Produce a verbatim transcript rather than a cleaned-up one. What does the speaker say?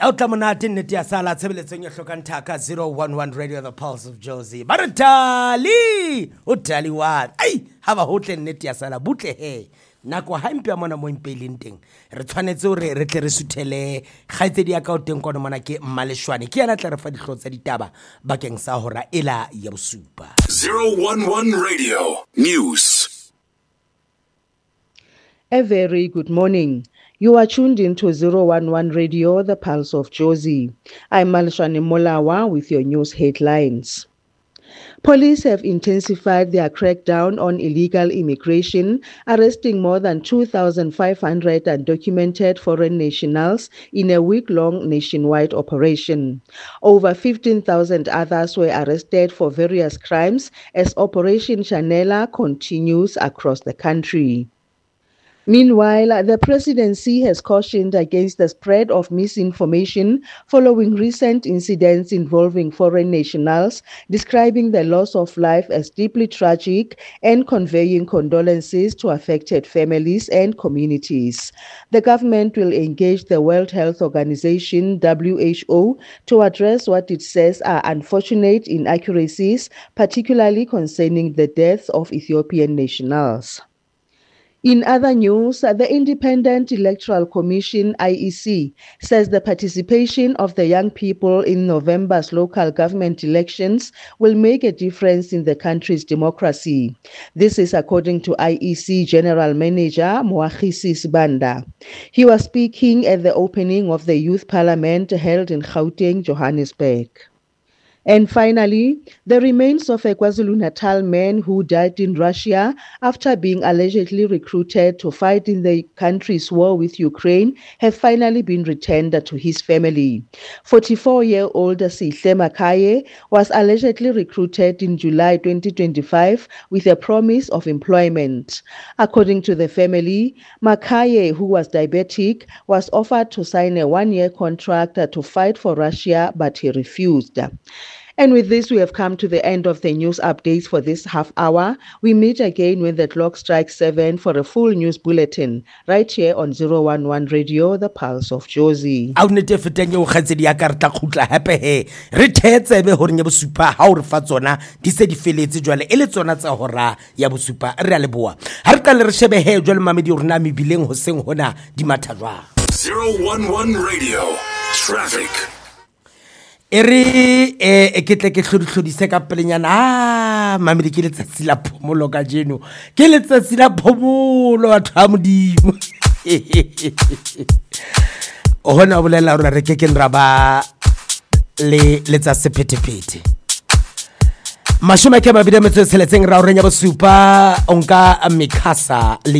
Outla monate nnete ya sala tshebeletsong ya hlokang thaka zero one one Radio The Pulse of Jozi. Ba re tali, o tali wa. Ai, ha ba hotle nnete ya sala butle he. Nako ha mpya mona mo impeleng teng. Re tshwanetse hore re tle re suthele kgaitsedi ya ka o teng kono mona ke Mmaleshwane. Ke yana tla re fa dihlotsa tsa ditaba bakeng sa hora ela ya bosupa. zero one one Radio News. A very good morning. You are tuned into zero one one Radio, The Pulse of Jozi. I'm Mmaleshwane Molawa with your news headlines. Police have intensified their crackdown on illegal immigration, arresting more than two thousand five hundred undocumented foreign nationals in a week-long nationwide operation. Over fifteen thousand others were arrested for various crimes as Operation Chanela continues across the country. Meanwhile, the presidency has cautioned against the spread of misinformation following recent incidents involving foreign nationals, describing the loss of life as deeply tragic and conveying condolences to affected families and communities. The government will engage the World Health Organization, W H O, to address what it says are unfortunate inaccuracies, particularly concerning the deaths of Ethiopian nationals. In other news, the Independent Electoral Commission, I E C, says the participation of the young people in November's local government elections will make a difference in the country's democracy. This is according to I E C General Manager Moagisi Sibanda. He was speaking at the opening of the Youth Parliament held in Gauteng, Johannesburg. And finally, the remains of a KwaZulu-Natal man who died in Russia after being allegedly recruited to fight in the country's war with Ukraine have finally been returned to his family. forty-four-year-old Sihle Makaye was allegedly recruited in July twenty twenty-five with a promise of employment. According to the family, Makaye, who was diabetic, was offered to sign a one-year contract to fight for Russia, but he refused. And with this, we have come to the end of the news updates for this half hour. We meet again when the clock strikes seven for a full news bulletin, right here on zero one one Radio, The Pulse of Jozi. Au nete feteng o khatsedi ya karta khutla hape he. Re thetse be hore nya bosupa ha o re fa tsona di se di feletse jwale e le tsona tsa hora ya bosupa re a leboa. Ha re ka le re shebe he jwale mamedi o rena mebileng ho seng hona di mathajwa. zero one one Radio Traffic. Eri e ke tle ke hlodihlodise ka pelenyana ah mamedi ke letsatsi la phomolo ka jeno ke letsatsi la phomolo batho ha modimo o hona bolela hore re ke ke nra ba le letsa sephethephethe mashome ke mabedi a metso e tsheletseng ra o renya bosupa onka Mikasa le